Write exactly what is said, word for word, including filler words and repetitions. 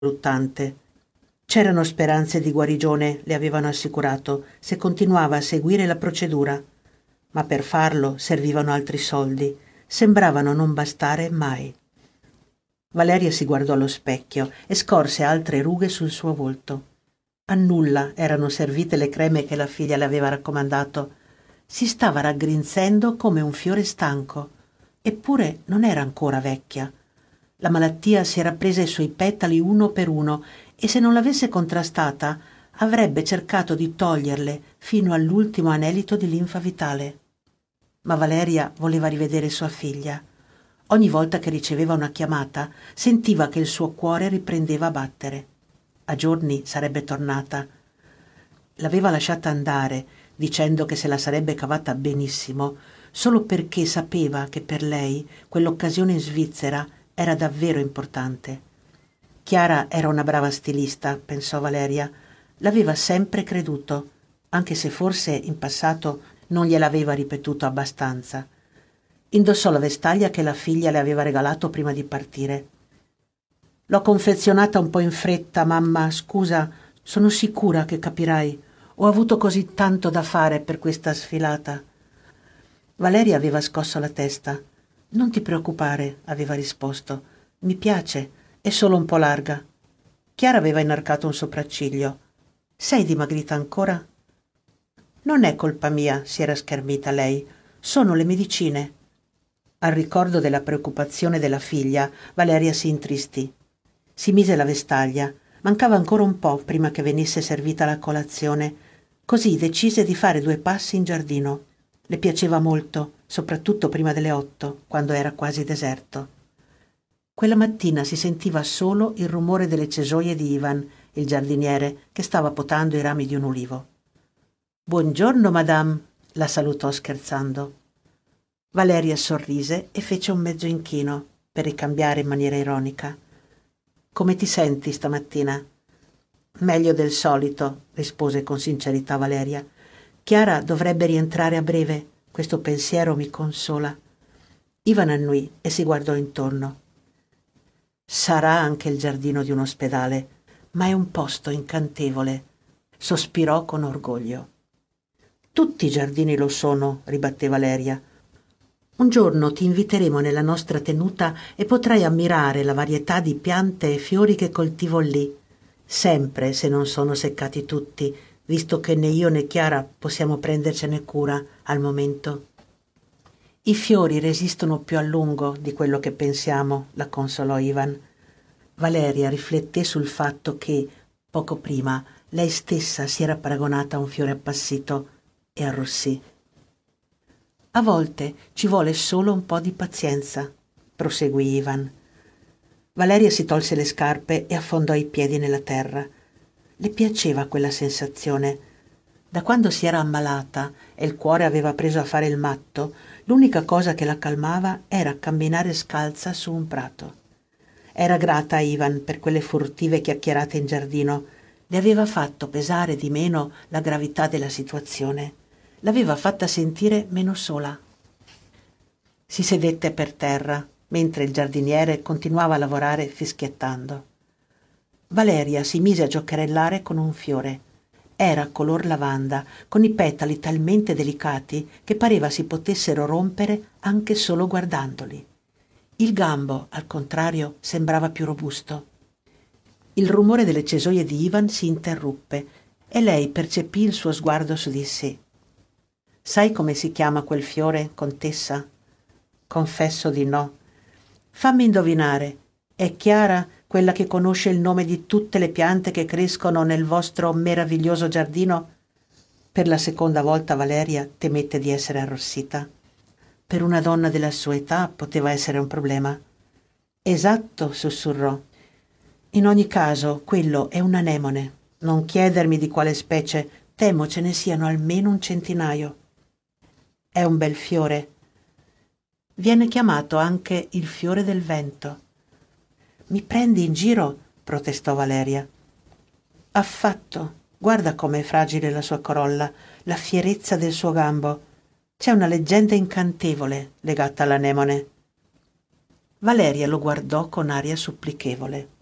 riluttante. C'erano speranze di guarigione, le avevano assicurato, se continuava a seguire la procedura, ma per farlo servivano altri soldi, sembravano non bastare mai. Valeria si guardò allo specchio e scorse altre rughe sul suo volto. A nulla erano servite le creme che la figlia le aveva raccomandato. Si stava raggrinzendo come un fiore stanco, eppure non era ancora vecchia. La malattia si era presa i suoi petali uno per uno e se non l'avesse contrastata avrebbe cercato di toglierle fino all'ultimo anelito di linfa vitale. Ma Valeria voleva rivedere sua figlia. Ogni volta che riceveva una chiamata sentiva che il suo cuore riprendeva a battere. A giorni sarebbe tornata. L'aveva lasciata andare, dicendo che se la sarebbe cavata benissimo, solo perché sapeva che per lei quell'occasione in Svizzera era davvero importante. Chiara era una brava stilista, pensò Valeria. L'aveva sempre creduto, anche se forse in passato non gliel'aveva ripetuto abbastanza. Indossò la vestaglia che la figlia le aveva regalato prima di partire. L'ho confezionata un po' in fretta, mamma, scusa, sono sicura che capirai. Ho avuto così tanto da fare per questa sfilata. Valeria aveva scosso la testa. Non ti preoccupare, aveva risposto. Mi piace, è solo un po' larga. Chiara aveva inarcato un sopracciglio. Sei dimagrita ancora? Non è colpa mia, si era schermita lei. Sono le medicine. Al ricordo della preoccupazione della figlia, Valeria si intristì. Si mise la vestaglia. Mancava ancora un po' prima che venisse servita la colazione. Così decise di fare due passi in giardino. Le piaceva molto, soprattutto prima delle otto, quando era quasi deserto. Quella mattina si sentiva solo il rumore delle cesoie di Ivan, il giardiniere, che stava potando i rami di un ulivo. «Buongiorno, madame», la salutò scherzando. Valeria sorrise e fece un mezzo inchino, per ricambiare in maniera ironica. «Come ti senti stamattina?» «Meglio del solito», rispose con sincerità Valeria. «Chiara dovrebbe rientrare a breve, questo pensiero mi consola». Ivan annui e si guardò intorno. «Sarà anche il giardino di un ospedale, ma è un posto incantevole», sospirò con orgoglio. «Tutti i giardini lo sono», ribatté Valeria. «Un giorno ti inviteremo nella nostra tenuta e potrai ammirare la varietà di piante e fiori che coltivo lì, sempre se non sono seccati tutti, visto che né io né Chiara possiamo prendercene cura al momento». «I fiori resistono più a lungo di quello che pensiamo», la consolò Ivan. Valeria rifletté sul fatto che, poco prima, lei stessa si era paragonata a un fiore appassito e arrossì. «A volte ci vuole solo un po' di pazienza», proseguì Ivan. Valeria si tolse le scarpe e affondò i piedi nella terra. Le piaceva quella sensazione. Da quando si era ammalata e il cuore aveva preso a fare il matto, l'unica cosa che la calmava era camminare scalza su un prato. Era grata a Ivan per quelle furtive chiacchierate in giardino. Le aveva fatto pesare di meno la gravità della situazione. L'aveva fatta sentire meno sola. Si sedette per terra, mentre il giardiniere continuava a lavorare fischiettando. Valeria si mise a giocherellare con un fiore. Era color lavanda, con i petali talmente delicati che pareva si potessero rompere anche solo guardandoli. Il gambo, al contrario, sembrava più robusto. Il rumore delle cesoie di Ivan si interruppe e lei percepì il suo sguardo su di sé. «Sai come si chiama quel fiore, contessa?» «Confesso di no». «Fammi indovinare, è Chiara quella che conosce il nome di tutte le piante che crescono nel vostro meraviglioso giardino?» Per la seconda volta Valeria temette di essere arrossita. Per una donna della sua età poteva essere un problema. «Esatto», sussurrò. «In ogni caso, quello è un anemone. Non chiedermi di quale specie, temo ce ne siano almeno un centinaio. È un bel fiore. Viene chiamato anche il fiore del vento». «Mi prendi in giro?» protestò Valeria. «Affatto. Guarda com'è fragile la sua corolla, la fierezza del suo gambo. C'è una leggenda incantevole legata all'anemone». Valeria lo guardò con aria supplichevole.